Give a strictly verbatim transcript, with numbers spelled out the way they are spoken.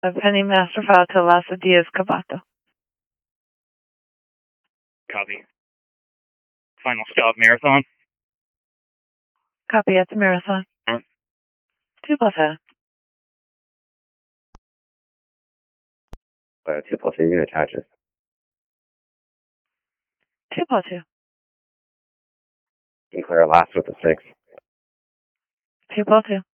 A Penny Master File to Lasso Diaz Cavato. Copy. Final stop, Marathon. Copy at the Marathon. Huh? Two plus A. Uh, two plus A unit attaches. Two plus two. Can clear last with a six. Two plus two.